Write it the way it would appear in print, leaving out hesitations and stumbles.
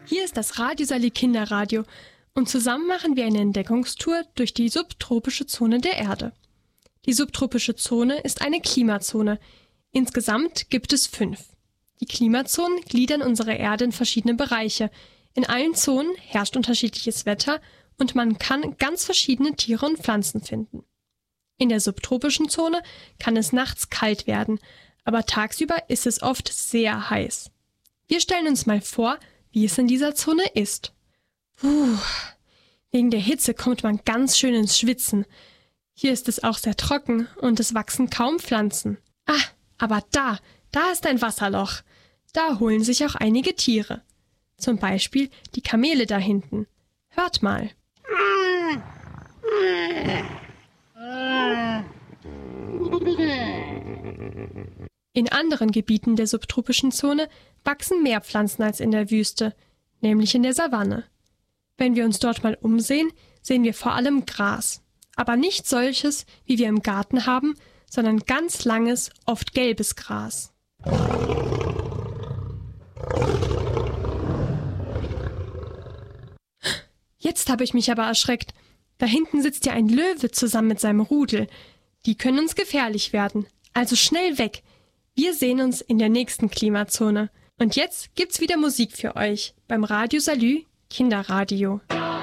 Hier ist das Radio Salü Kinderradio und zusammen machen wir eine Entdeckungstour durch die subtropische Zone der Erde. Die subtropische Zone ist eine Klimazone. Insgesamt gibt es 5. Die Klimazonen gliedern unsere Erde in verschiedene Bereiche. In allen Zonen herrscht unterschiedliches Wetter und man kann ganz verschiedene Tiere und Pflanzen finden. In der subtropischen Zone kann es nachts kalt werden, aber tagsüber ist es oft sehr heiß. Wir stellen uns mal vor, wie es in dieser Zone ist. Wegen der Hitze kommt man ganz schön ins Schwitzen. Hier ist es auch sehr trocken und es wachsen kaum Pflanzen. Aber da ist ein Wasserloch. Da holen sich auch einige Tiere. Zum Beispiel die Kamele da hinten. Hört mal. In anderen Gebieten der subtropischen Zone wachsen mehr Pflanzen als in der Wüste, nämlich in der Savanne. Wenn wir uns dort mal umsehen, sehen wir vor allem Gras. Aber nicht solches, wie wir im Garten haben, sondern ganz langes, oft gelbes Gras. Jetzt habe ich mich aber erschreckt. Da hinten sitzt ja ein Löwe zusammen mit seinem Rudel. Die können uns gefährlich werden. Also schnell weg. Wir sehen uns in der nächsten Klimazone. Und jetzt gibt's wieder Musik für euch beim Radio Salü Kinderradio.